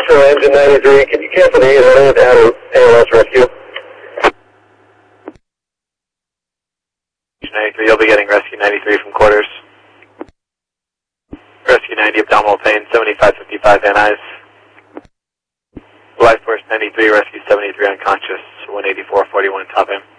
Alpha Engine 93, can you cancel the 800 out of ALS rescue? 93, you'll be getting Rescue 93 from quarters. Rescue 90, abdominal pain, 7555 Van Nuys. Life Force 93, Rescue 73 unconscious, 18441 top end.